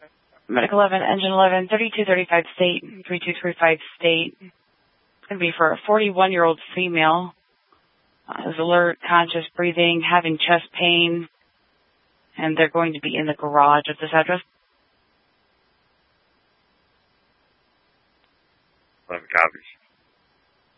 Medical 11, Engine 11, 3235 state, 3235 state. It's going to be for a 41-year-old female who's alert, conscious, breathing, having chest pain, and they're going to be in the garage at this address. 11 copies.